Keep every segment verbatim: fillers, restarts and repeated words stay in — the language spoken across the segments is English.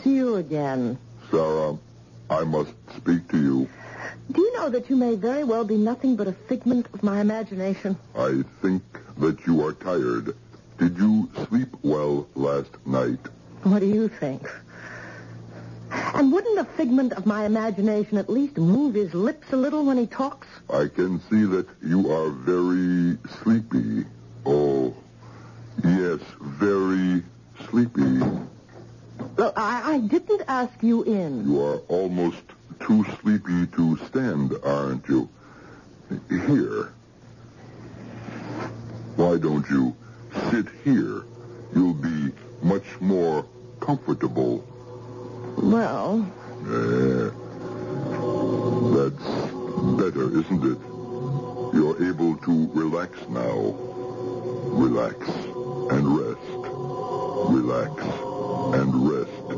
see you again. Sarah, I must speak to you. Do you know that you may very well be nothing but a figment of my imagination? I think that you are tired. Did you sleep well last night? What do you think? And wouldn't a figment of my imagination at least move his lips a little when he talks? I can see that you are very sleepy. Oh, yes, very sleepy. Well, I, I didn't ask you in. You are almost too sleepy to stand, aren't you? Here. Why don't you sit here? You'll be much more comfortable. Well... Eh, that's better, isn't it? You're able to relax now. Relax and rest. Relax and rest.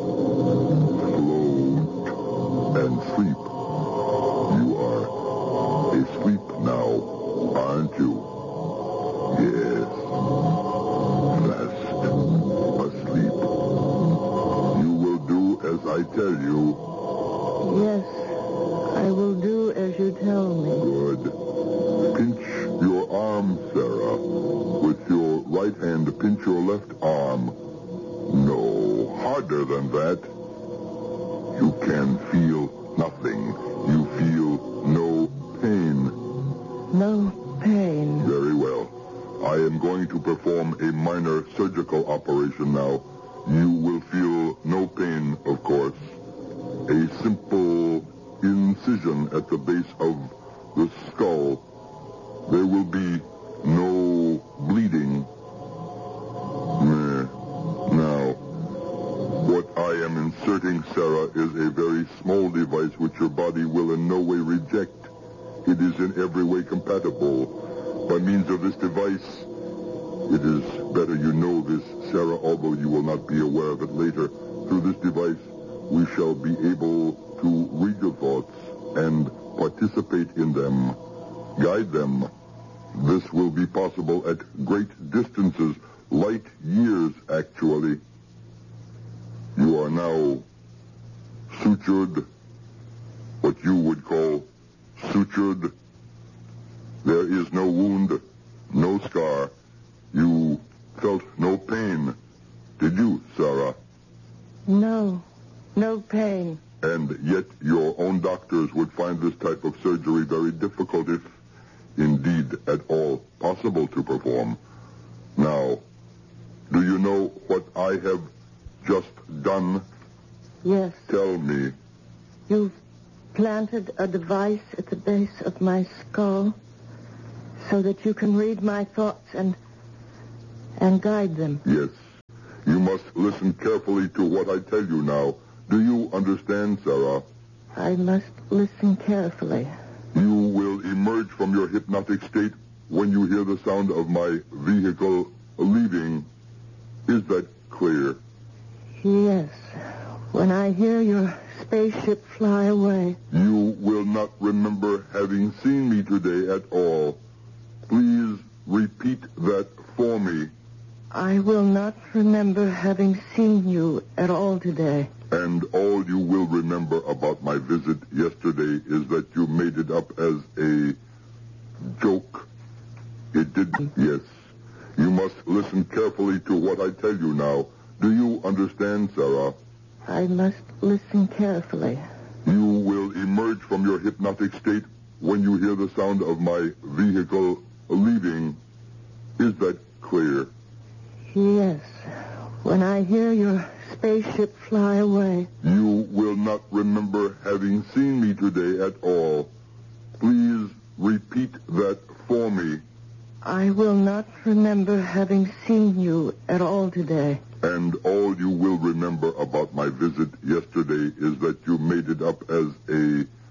Float and sleep. You are asleep now, aren't you? Yes. Fast asleep. You will do as I tell you. Yes, I will do as you tell me. Good. Pinch your arm, Sarah. With your right hand, pinch your left arm. No, harder than that. You can feel nothing. You feel no pain. No pain. Very well. I am going to perform a minor surgical operation now. You will feel no pain, of course. A simple incision at the base of the skull. There will be no bleeding. Now, what I am inserting, Sarah, is a very small device which your body will in no way reject. It is in every way compatible. By means of this device, it is better you know this, Sarah, although you will not be aware of it later. Through this device, we shall be able to read your thoughts and participate in them, guide them. This will be possible at great distances, light years, actually. You are now sutured, what you would call sutured. There is no wound, no scar. You felt no pain. Did you, Sarah? No, no pain. And yet your own doctors would find this type of surgery very difficult, if indeed at all possible to perform. Now, do you know what I have just done? Yes. Tell me. You've planted a device at the base of my skull so that you can read my thoughts and and guide them. Yes. You must listen carefully to what I tell you now. Do you understand, Sarah? I must listen carefully. You will emerge from your hypnotic state when you hear the sound of my vehicle leaving. Is that clear? Yes. When I hear your spaceship fly away. You will not remember having seen me today at all. Please repeat that for me. I will not remember having seen you at all today. And all you will remember about my visit yesterday is that you made it up as a joke. It didn't. Yes. You must listen carefully to what I tell you now. Do you understand, Sarah? I must listen carefully. You will emerge from your hypnotic state when you hear the sound of my vehicle leaving. Is that clear? Yes. When I hear your spaceship fly away. You will not remember having seen me today at all. Please repeat that for me. I will not remember having seen you at all today. And all you will remember about my visit yesterday is that you made it up as a